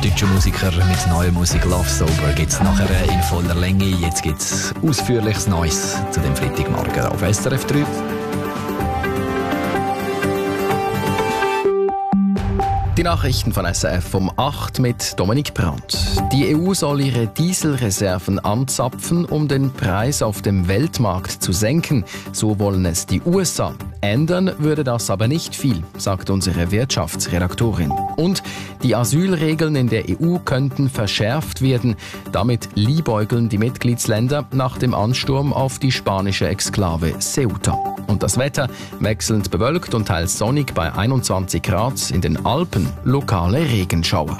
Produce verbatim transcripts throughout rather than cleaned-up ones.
deutsche Musiker mit neuer Musik «Love Sober» gibt es nachher in voller Länge. Jetzt gibt es ausführliches Neues zu dem Freitagmorgen auf S R F drei. Die Nachrichten von S R F um acht mit Dominik Brandt. Die E U soll ihre Dieselreserven anzapfen, um den Preis auf dem Weltmarkt zu senken. So wollen es die U S A. Ändern würde das aber nicht viel, sagt unsere Wirtschaftsredaktorin. Und die Asylregeln in der E U könnten verschärft werden. Damit liebäugeln die Mitgliedsländer nach dem Ansturm auf die spanische Exklave Ceuta. Und das Wetter wechselnd bewölkt und teils sonnig bei einundzwanzig Grad, in den Alpen lokale Regenschauer.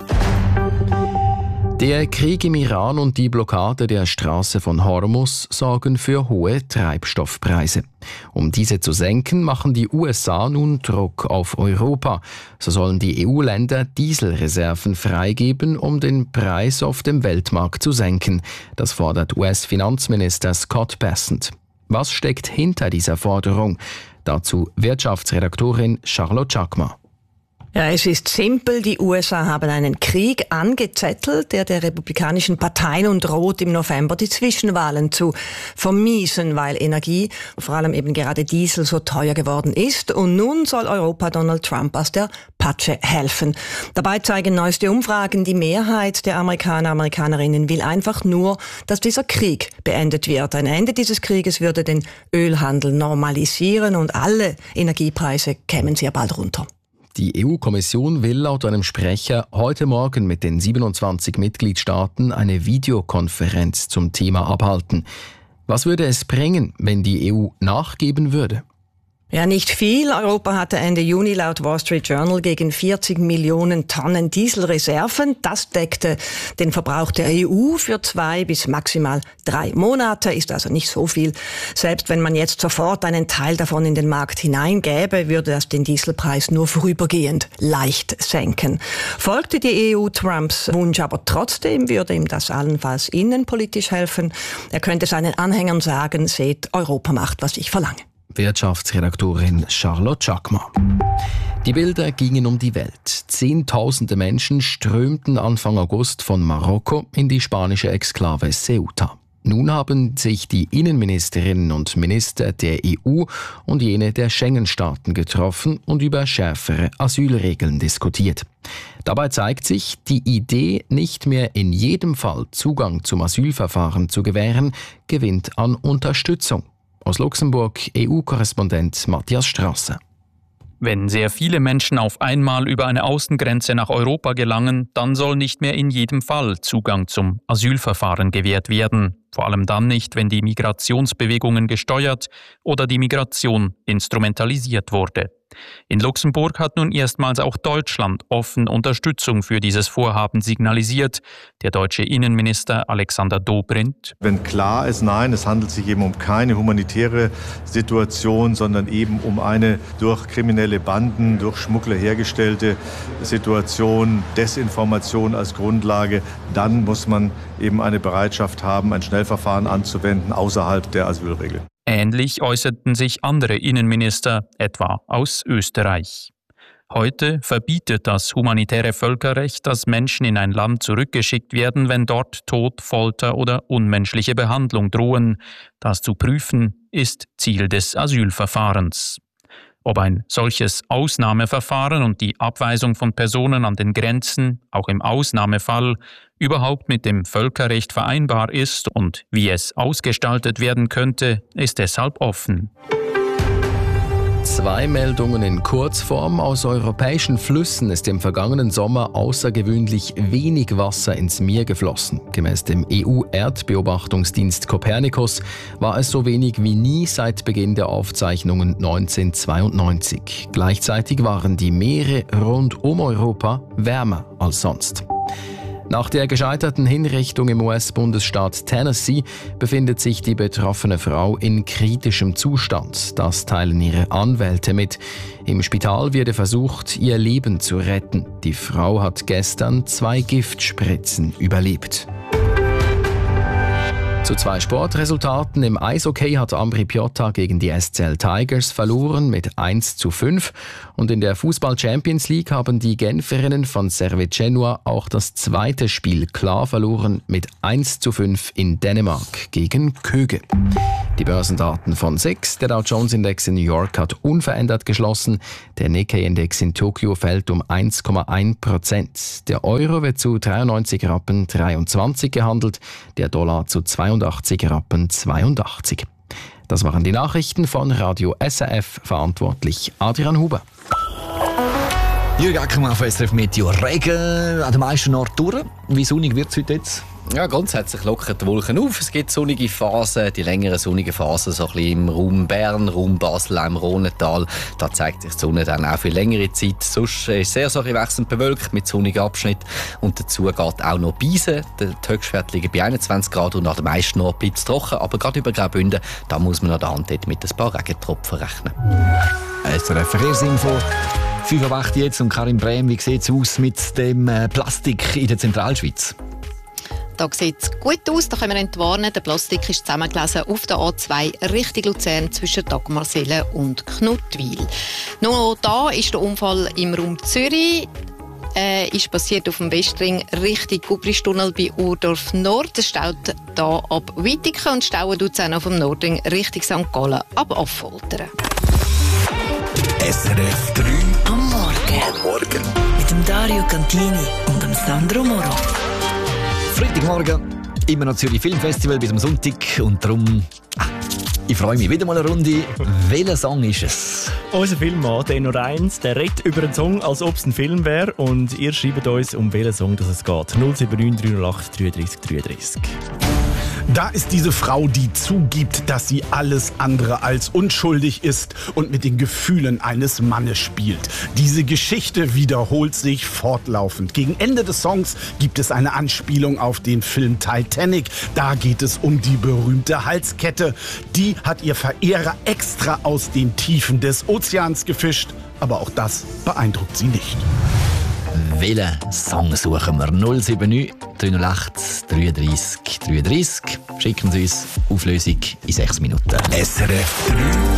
Der Krieg im Iran und die Blockade der Straße von Hormuz sorgen für hohe Treibstoffpreise. Um diese zu senken, machen die U S A nun Druck auf Europa. So sollen die E U-Länder Dieselreserven freigeben, um den Preis auf dem Weltmarkt zu senken. Das fordert U S-Finanzminister Scott Bessent. Was steckt hinter dieser Forderung? Dazu Wirtschaftsredaktorin Charlotte Chakma. Ja, es ist simpel. Die U S A haben einen Krieg angezettelt, der der republikanischen Partei nun droht, im November die Zwischenwahlen zu vermiesen, weil Energie, vor allem eben gerade Diesel, so teuer geworden ist. Und nun soll Europa Donald Trump aus der Patsche helfen. Dabei zeigen neueste Umfragen, die Mehrheit der Amerikaner, Amerikanerinnen will einfach nur, dass dieser Krieg beendet wird. Ein Ende dieses Krieges würde den Ölhandel normalisieren und alle Energiepreise kämen sehr bald runter. Die E U-Kommission will laut einem Sprecher heute Morgen mit den siebenundzwanzig Mitgliedstaaten eine Videokonferenz zum Thema abhalten. Was würde es bringen, wenn die E U nachgeben würde? Ja, nicht viel. Europa hatte Ende Juni laut Wall Street Journal gegen vierzig Millionen Tonnen Dieselreserven. Das deckte den Verbrauch der E U für zwei bis maximal drei Monate, ist also nicht so viel. Selbst wenn man jetzt sofort einen Teil davon in den Markt hineingäbe, würde das den Dieselpreis nur vorübergehend leicht senken. Folgte die E U Trumps Wunsch aber trotzdem, würde ihm das allenfalls innenpolitisch helfen. Er könnte seinen Anhängern sagen, seht, Europa macht, was ich verlange. Wirtschaftsredaktorin Charlotte Chakma. Die Bilder gingen um die Welt. Zehntausende Menschen strömten Anfang August von Marokko in die spanische Exklave Ceuta. Nun haben sich die Innenministerinnen und Minister der E U und jene der Schengen-Staaten getroffen und über schärfere Asylregeln diskutiert. Dabei zeigt sich, die Idee, nicht mehr in jedem Fall Zugang zum Asylverfahren zu gewähren, gewinnt an Unterstützung. Aus Luxemburg E U-Korrespondent Matthias Strasser. Wenn sehr viele Menschen auf einmal über eine Außengrenze nach Europa gelangen, dann soll nicht mehr in jedem Fall Zugang zum Asylverfahren gewährt werden. Vor allem dann nicht, wenn die Migrationsbewegungen gesteuert oder die Migration instrumentalisiert wurde. In Luxemburg hat nun erstmals auch Deutschland offen Unterstützung für dieses Vorhaben signalisiert. Der deutsche Innenminister Alexander Dobrindt. Wenn klar ist, nein, es handelt sich eben um keine humanitäre Situation, sondern eben um eine durch kriminelle Banden, durch Schmuggler hergestellte Situation, Desinformation als Grundlage, dann muss man eben eine Bereitschaft haben, ein Schnellverfahren anzuwenden außerhalb der Asylregeln. Ähnlich äußerten sich andere Innenminister, etwa aus Österreich. Heute verbietet das humanitäre Völkerrecht, dass Menschen in ein Land zurückgeschickt werden, wenn dort Tod, Folter oder unmenschliche Behandlung drohen. Das zu prüfen ist Ziel des Asylverfahrens. Ob ein solches Ausnahmeverfahren und die Abweisung von Personen an den Grenzen, auch im Ausnahmefall, überhaupt mit dem Völkerrecht vereinbar ist und wie es ausgestaltet werden könnte, ist deshalb offen. Zwei Meldungen in Kurzform. Aus europäischen Flüssen ist im vergangenen Sommer außergewöhnlich wenig Wasser ins Meer geflossen. Gemäß dem E U-Erdbeobachtungsdienst Copernicus war es so wenig wie nie seit Beginn der Aufzeichnungen neunzehnhundertzweiundneunzig. Gleichzeitig waren die Meere rund um Europa wärmer als sonst. Nach der gescheiterten Hinrichtung im U S-Bundesstaat Tennessee befindet sich die betroffene Frau in kritischem Zustand. Das teilen ihre Anwälte mit. Im Spital werde versucht, ihr Leben zu retten. Die Frau hat gestern zwei Giftspritzen überlebt. Zu zwei Sportresultaten. Im Eishockey hat Ambri Piotta gegen die S C L Tigers verloren mit eins zu fünf. Und in der Fußball-Champions League haben die Genferinnen von Cervecenoa auch das zweite Spiel klar verloren mit eins zu fünf in Dänemark gegen Köge. Die Börsendaten von S I X. Der Dow Jones Index in New York hat unverändert geschlossen. Der Nikkei-Index in Tokio fällt um eins Komma eins Prozent. Der Euro wird zu dreiundneunzig Rappen dreiundzwanzig gehandelt, der Dollar zu zweiundachtzig Rappen zweiundachtzig. Das waren die Nachrichten von Radio S R F, verantwortlich Adrian Huber. Jürgen Ackermann auf S R F Meteo. Regen an den meisten Orten durch. Wie sonnig wird es heute jetzt? Ja, grundsätzlich lockern die Wolken auf. Es gibt sonnige Phasen, die längeren sonnigen Phasen so ein bisschen im Raum Bern, Raum Basel, auch im Rhonental. Da zeigt sich die Sonne dann auch für längere Zeit. Sonst ist es sehr so ein bisschen wechselnd bewölkt mit sonnigen Abschnitten. Und dazu geht auch noch Beisen. Die Höchstwerte liegen bei einundzwanzig Grad und an den meisten Orten bleibt es trocken. Aber gerade über Graubünden, da muss man an der Hand mit ein paar Regentropfen rechnen. S R F Verkehrsinfo. fünf Uhr acht jetzt und Karin Brehm, wie sieht es aus mit dem Plastik in der Zentralschweiz? Da sieht es gut aus, da können wir entwarnen. Der Plastik ist zusammengelesen auf der A zwei Richtung Luzern zwischen Dagmarsielen und Knutwil. Noch da ist der Unfall im Raum Zürich. Äh, ist passiert auf dem Westring Richtung Gubristunnel bei Urdorf Nord. Es staut da ab Wittigen und stauen tut es auch noch vom Nordring Richtung Sankt Gallen ab Affoltern. S R F drei am Morgen. Am Morgen. Mit dem Dario Cantini und dem Sandro Moro. Freitagmorgen, immer noch Zürich Filmfestival bis am Sonntag und darum, ah, ich freue mich wieder mal eine Runde. Welcher Song ist es? Unser Filmmann, der Nur eins, der redet über einen Song, als ob es ein Film wäre und ihr schreibt uns, um welchen Song das es geht. null sieben neun drei null acht drei drei drei drei. Da ist diese Frau, die zugibt, dass sie alles andere als unschuldig ist und mit den Gefühlen eines Mannes spielt. Diese Geschichte wiederholt sich fortlaufend. Gegen Ende des Songs gibt es eine Anspielung auf den Film Titanic. Da geht es um die berühmte Halskette. Die hat ihr Verehrer extra aus den Tiefen des Ozeans gefischt. Aber auch das beeindruckt sie nicht. Welchen Song suchen wir? null sieben neun drei null acht drei drei drei drei. Schicken Sie uns Auflösung in sechs Minuten. S R F drei